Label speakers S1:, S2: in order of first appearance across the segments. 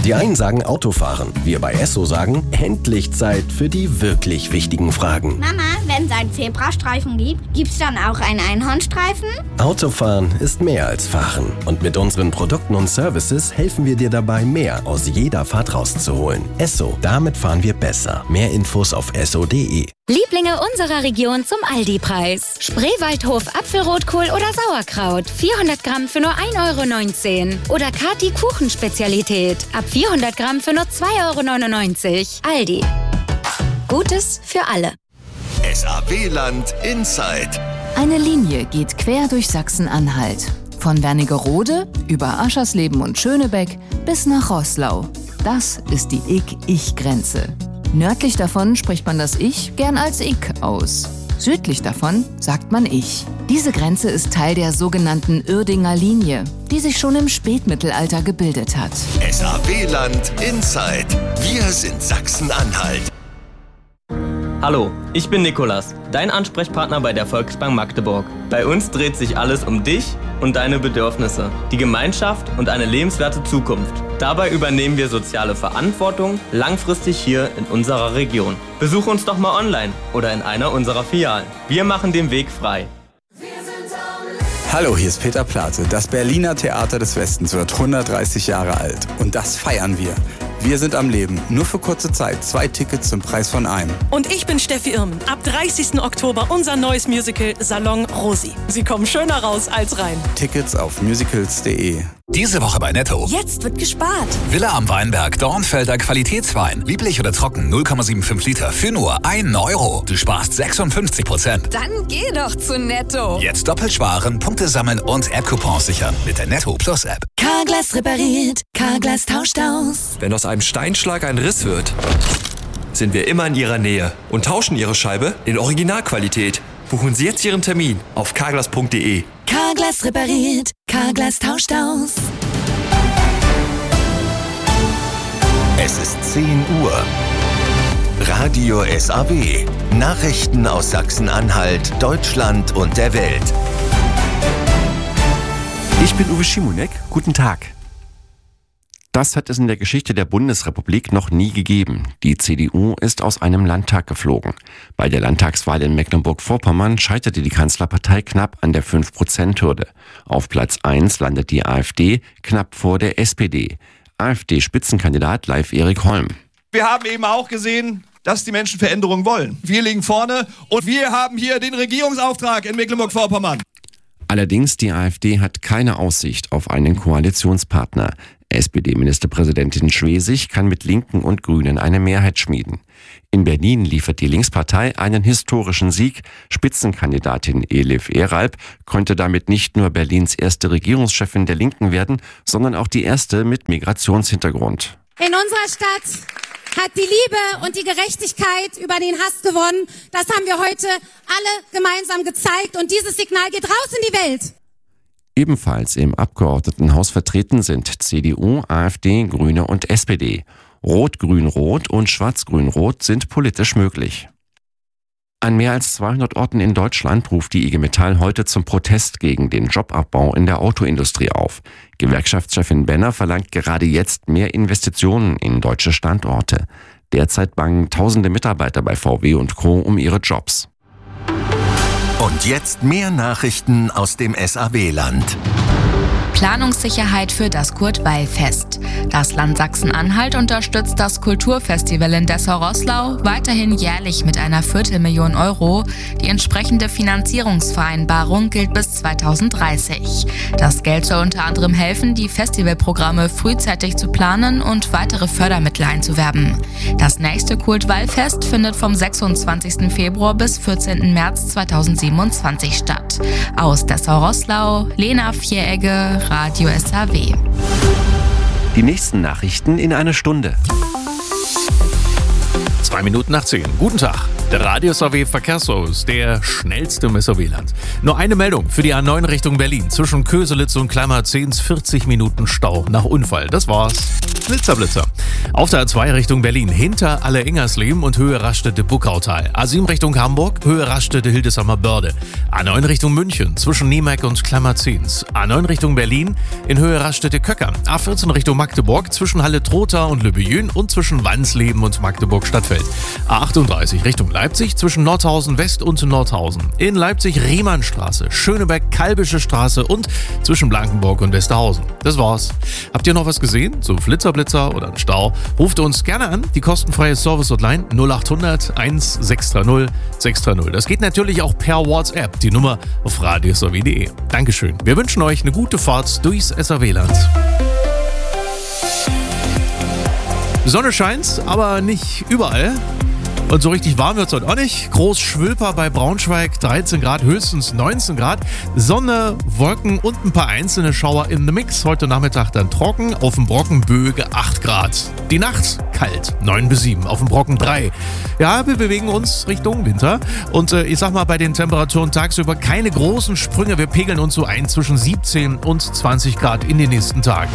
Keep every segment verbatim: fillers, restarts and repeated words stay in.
S1: Die einen sagen Autofahren, wir bei Esso sagen, endlich Zeit für die wirklich wichtigen Fragen.
S2: Mama, wenn es einen Zebrastreifen gibt, gibt's dann auch einen Einhornstreifen?
S1: Autofahren ist mehr als Fahren. Und mit unseren Produkten und Services helfen wir dir dabei, mehr aus jeder Fahrt rauszuholen. Esso, damit fahren wir besser. Mehr Infos auf esso punkt de.
S3: Lieblinge unserer Region zum Aldi-Preis. Spreewaldhof Apfelrotkohl oder Sauerkraut. vierhundert Gramm für nur ein Euro neunzehn. Oder Kati Kuchenspezialität. Ab vierhundert Gramm für nur zwei Euro neunundneunzig. Aldi. Gutes für alle.
S4: S A W-Land Inside.
S5: Eine Linie geht quer durch Sachsen-Anhalt. Von Wernigerode über Aschersleben und Schönebeck bis nach Roßlau. Das ist die Ich-Ich-Grenze. Nördlich davon spricht man das Ich gern als Ich aus. Südlich davon sagt man Ich. Diese Grenze ist Teil der sogenannten Uerdinger Linie, die sich schon im Spätmittelalter gebildet hat.
S4: S A W-Land Inside. Wir sind Sachsen-Anhalt.
S6: Hallo, ich bin Nikolas, dein Ansprechpartner bei der Volksbank Magdeburg. Bei uns dreht sich alles um dich und deine Bedürfnisse, die Gemeinschaft und eine lebenswerte Zukunft. Dabei übernehmen wir soziale Verantwortung langfristig hier in unserer Region. Besuche uns doch mal online oder in einer unserer Filialen. Wir machen den Weg frei.
S7: Hallo, hier ist Peter Plate. Das Berliner Theater des Westens wird hundertdreißig Jahre alt. Und das feiern wir. Wir sind am Leben. Nur für kurze Zeit. Zwei Tickets zum Preis von einem.
S8: Und ich bin Steffi Irmen. Ab dreißigsten Oktober unser neues Musical Salon Rosi. Sie kommen schöner raus als rein.
S7: Tickets auf musicals punkt de.
S9: Diese Woche bei Netto.
S8: Jetzt wird gespart.
S9: Villa am Weinberg, Dornfelder Qualitätswein. Lieblich oder trocken, null Komma fünfundsiebzig Liter für nur einen Euro. Du sparst sechsundfünfzig Prozent.
S10: Dann geh doch zu Netto.
S9: Jetzt doppelt sparen, Punkte sammeln und App-Coupons sichern mit der Netto Plus App.
S10: Carglass repariert, Carglass tauscht aus.
S11: Wenn aus einem Steinschlag ein Riss wird, sind wir immer in Ihrer Nähe und tauschen Ihre Scheibe in Originalqualität. Buchen Sie jetzt Ihren Termin auf carglass punkt de.
S10: Carglass repariert, Carglass tauscht aus.
S4: Es ist zehn Uhr. Radio S A W. Nachrichten aus Sachsen-Anhalt, Deutschland und der Welt.
S12: Ich bin Uwe Schimonek. Guten Tag. Das hat es in der Geschichte der Bundesrepublik noch nie gegeben. Die C D U ist aus einem Landtag geflogen. Bei der Landtagswahl in Mecklenburg-Vorpommern scheiterte die Kanzlerpartei knapp an der fünf Prozent Hürde. Auf Platz eins landet die AfD knapp vor der S P D. AfD-Spitzenkandidat Leif-Erik Holm.
S13: Wir haben eben auch gesehen, dass die Menschen Veränderung wollen. Wir liegen vorne und wir haben hier den Regierungsauftrag in Mecklenburg-Vorpommern.
S12: Allerdings, die AfD hat keine Aussicht auf einen Koalitionspartner. S P D-Ministerpräsidentin Schwesig kann mit Linken und Grünen eine Mehrheit schmieden. In Berlin liefert die Linkspartei einen historischen Sieg. Spitzenkandidatin Elif Eralp konnte damit nicht nur Berlins erste Regierungschefin der Linken werden, sondern auch die erste mit Migrationshintergrund.
S14: In unserer Stadt hat die Liebe und die Gerechtigkeit über den Hass gewonnen. Das haben wir heute alle gemeinsam gezeigt und dieses Signal geht raus in die Welt.
S12: Ebenfalls im Abgeordnetenhaus vertreten sind C D U, AfD, Grüne und S P D. Rot-Grün-Rot und Schwarz-Grün-Rot sind politisch möglich. An mehr als zweihundert Orten in Deutschland ruft die I G Metall heute zum Protest gegen den Jobabbau in der Autoindustrie auf. Gewerkschaftschefin Benner verlangt gerade jetzt mehr Investitionen in deutsche Standorte. Derzeit bangen tausende Mitarbeiter bei V W und Co. um ihre Jobs.
S4: Und jetzt mehr Nachrichten aus dem S A W-Land.
S15: Planungssicherheit für das Kurt-Weil-Fest. Das Land Sachsen-Anhalt unterstützt das Kulturfestival in Dessau-Roßlau weiterhin jährlich mit einer Viertelmillion Euro. Die entsprechende Finanzierungsvereinbarung gilt bis zweitausenddreißig. Das Geld soll unter anderem helfen, die Festivalprogramme frühzeitig zu planen und weitere Fördermittel einzuwerben. Das nächste Kurt-Weil-Fest findet vom sechsundzwanzigsten Februar bis vierzehnten März zweitausendsiebenundzwanzig statt. Aus Dessau-Roßlau, Lena Vieregge, Radio S A W.
S12: Die nächsten Nachrichten in einer Stunde.
S16: Zwei Minuten nach zehn. Guten Tag. Der Radio-S A W-Verkehrsservice, der schnellste im S A W-Land. Nur eine Meldung für die A neun Richtung Berlin. Zwischen Köselitz und Kleimarzens vierzig Minuten Stau nach Unfall. Das war's. Blitzerblitzer. Auf der A zwei Richtung Berlin, hinter Alle-Ingersleben und Höhe Raststätte-Buckautal. A sieben Richtung Hamburg, Höhe Raststätte-Hildesheimer Börde. A neun Richtung München, zwischen Niemeck und Kleimarzens. A neun Richtung Berlin, in Höhe Raststätte-Köckern. A vierzehn Richtung Magdeburg, zwischen Halle-Trotha und Lübbejün und zwischen Wansleben und Magdeburg-Stadtfeld. A achtunddreißig Richtung Leipzig, zwischen Nordhausen West und Nordhausen. In Leipzig Riemannstraße, Schöneberg-Kalbische Straße und zwischen Blankenburg und Westerhausen. Das war's. Habt ihr noch was gesehen? So Flitzerblitzer oder ein Stau? Ruft uns gerne an, die kostenfreie Service-Hotline null acht hundert eins sechs drei null sechs drei null. Das geht natürlich auch per WhatsApp, die Nummer auf radio s a w punkt d e. Dankeschön. Wir wünschen euch eine gute Fahrt durchs S A W-Land. Die Sonne scheint, aber nicht überall. Und so richtig warm wird es heute auch nicht. Groß Schwülper bei Braunschweig, dreizehn Grad, höchstens neunzehn Grad. Sonne, Wolken und ein paar einzelne Schauer in the Mix. Heute Nachmittag dann trocken, auf dem Brocken Böge acht Grad. Die Nacht kalt, neun bis sieben, auf dem Brocken drei. Ja, wir bewegen uns Richtung Winter. Und äh, ich sag mal, bei den Temperaturen tagsüber keine großen Sprünge. Wir pegeln uns so ein zwischen siebzehn und zwanzig Grad in den nächsten Tagen.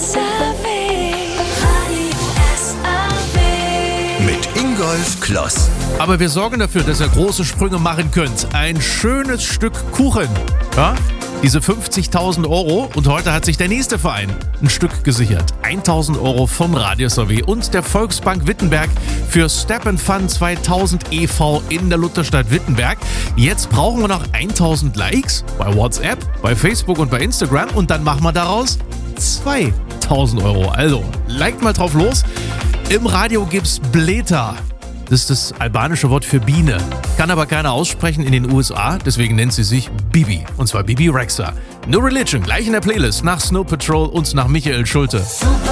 S4: Mit Ingolf Kloss.
S16: Aber wir sorgen dafür, dass ihr große Sprünge machen könnt. Ein schönes Stück Kuchen. Ja? Diese fünfzigtausend Euro. Und heute hat sich der nächste Verein ein Stück gesichert. eintausend Euro von Radio-S A W und der Volksbank Wittenberg für Step and Fun zweitausend e V in der Lutherstadt Wittenberg. Jetzt brauchen wir noch tausend Likes bei WhatsApp, bei Facebook und bei Instagram. Und dann machen wir daraus zweitausend Euro. Also, liked mal drauf los. Im Radio gibt's Bleta. Das ist das albanische Wort für Biene. Kann aber keiner aussprechen in den U S A, deswegen nennt sie sich Bibi. Und zwar Bibi Rexha. No Religion, gleich in der Playlist nach Snow Patrol und nach Michael Schulte.
S10: Super